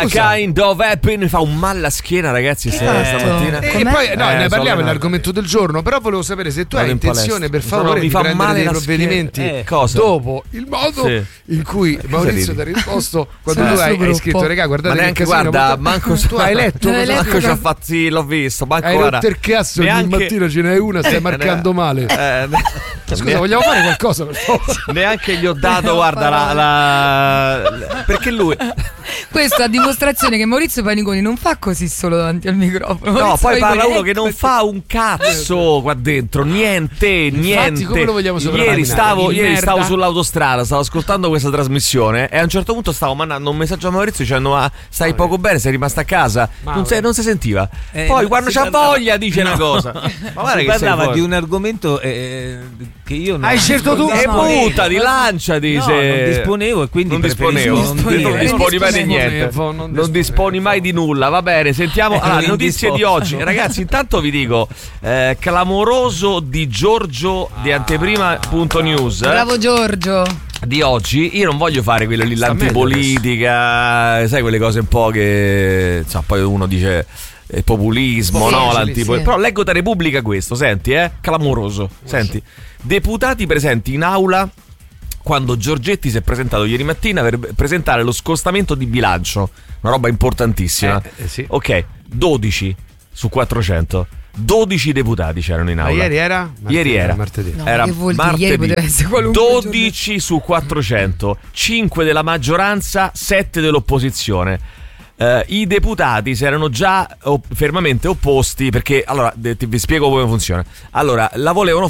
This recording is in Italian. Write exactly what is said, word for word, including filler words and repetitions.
Kind of Happy mi fa un mal alla schiena, ragazzi, sta- stamattina. E, e poi no, Eh, ne so, parliamo no. nell'argomento del giorno, però volevo sapere se tu Vado hai in intenzione, palestra. per favore, No, mi di fa prendere male dei la provvedimenti schiena. Eh, cosa? dopo il modo Sì. in cui Maurizio ti ha risposto quando Sì. tu hai, hai Gruppo. scritto: regà, guardate Ma che neanche, casino, guarda, porta- manco tu hai letto Non hai cosa- letto? Manco ci ha fatti, sì, l'ho visto. Manco hai guarda, rotto il cazzo ogni neanche- mattino ce n'è una, stai marcando male. Eh, Scusa, ne- vogliamo fare qualcosa per favore? neanche gli ho dato, guarda, la, la- la- perché lui Questo a dimostrazione che Maurizio Paniconi non fa così solo davanti al microfono. no, Maurizio poi parla Paniconi uno che è non così. fa un cazzo qua dentro, niente, niente. come lo vogliamo soprannominare? Ieri stavo, Il ieri merda? stavo sull'autostrada, stavo ascoltando questa trasmissione e a un certo punto stavo mandando un messaggio a Maurizio dicendo: ma stai poco bene, sei rimasto a casa, non, sei- non si sentiva. Eh, Poi ma quando si c'ha parlava- voglia dice una cosa. Ma guarda si che parlava sei di fuori. un argomento eh, che io non Hai scelto tu? E no, buttati, lanciati. no, se- non disponevo e quindi non preferisco disponevo, non non, dire. disponi mai di niente, disponevo, non non disponevo. disponi mai di nulla. Va bene, sentiamo Eh, allora, le non notizie di disposto. oggi, ragazzi. Intanto vi dico eh, clamoroso di Giorgio di anteprima punto news Bravo Giorgio. di oggi. Io non voglio fare quello lì, Sta l'antipolitica, sai, quelle cose un po' che insomma, poi uno dice eh, populismo, Sì, no? sì, L'antipo- sì. Però leggo da Repubblica questo, senti, eh? Clamoroso. Senti, deputati presenti in aula quando Giorgetti si è presentato ieri mattina per presentare lo scostamento di bilancio, una roba importantissima. Eh, eh, sì. Ok, dodici su quattrocento. dodici deputati c'erano in Ma aula. ieri era? Martedì, Ieri era. martedì. No, Era che vuol dire? martedì. Ieri poteva essere qualunque dodici su quattrocento, cinque della maggioranza, sette dell'opposizione. Eh, I deputati si erano già op- fermamente opposti perché, allora, de- ti- vi spiego come funziona. Allora, la volevano